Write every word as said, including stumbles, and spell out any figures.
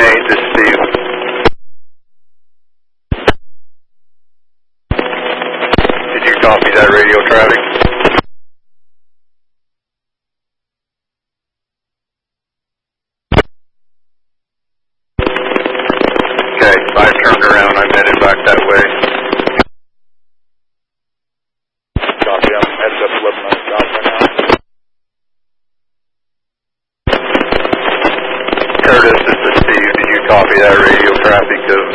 eight, this is Steve. Did you copy that radio traffic? Okay, I turned around, I'm headed back that way. Copy, I'm headed up eleven hundred south right now. Curtis, this is Steve. Did you copy that radio traffic of